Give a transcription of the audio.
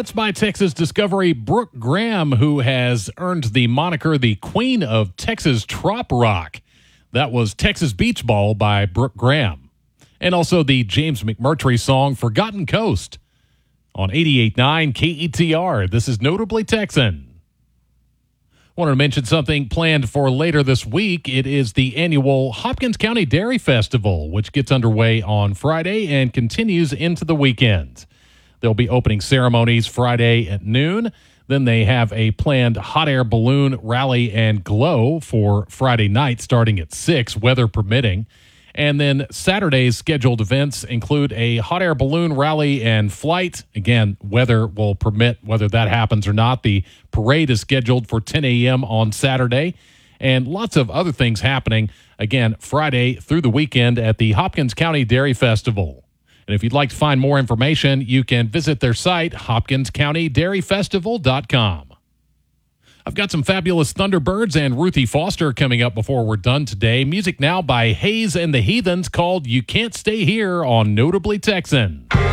That's by Texas Discovery Brooke Graham, who has earned the moniker the Queen of Texas Trop Rock. That was Texas Beach Ball by Brooke Graham. And also the James McMurtry song Forgotten Coast on 88.9 KETR. This is Notably Texan. Want to mention something planned for later this week. It is the annual Hopkins County Dairy Festival, which gets underway on Friday and continues into the weekend. There'll be opening ceremonies Friday at noon. Then they have a planned hot air balloon rally and glow for Friday night starting at 6, weather permitting. And then Saturday's scheduled events include a hot air balloon rally and flight. Again, weather will permit whether that happens or not. The parade is scheduled for 10 a.m. on Saturday. And lots of other things happening, again, Friday through the weekend at the Hopkins County Dairy Festival. And if you'd like to find more information, you can visit their site, hopkinscountydairyfestival.com. I've got some fabulous Thunderbirds and Ruthie Foster coming up before we're done today. Music now by Hayes and the Heathens called You Can't Stay Here on Notably Texan.